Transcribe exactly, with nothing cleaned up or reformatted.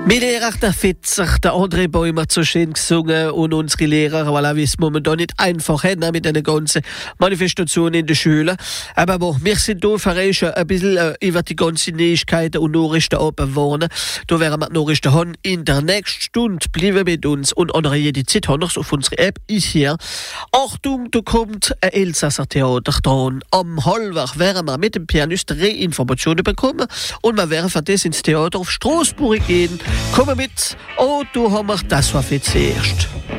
Mein Lehrer, der Fitzer, der André Bäumer, hat so schön gesungen und unsere Lehrer, voilà, wie es momentan nicht einfach haben mit den ganzen Manifestationen in den Schulen. Aber bon, wir sind hier für euch ein bisschen äh, über die ganzen Neuigkeiten und Nachrichten abwarnen. Da werden wir die Nachrichten haben in der nächsten Stunde. Bleiben mit uns und an jede Zeit haben wir auf unsere App ist hier. Achtung, da kommt ein Elsasser Theater dran. Am Halbwach werden wir mit dem Pianist Reinformationen bekommen und wir werden für das ins Theater auf Straßburg gehen. Komm mit, oh, du haben wir das war für zuerst.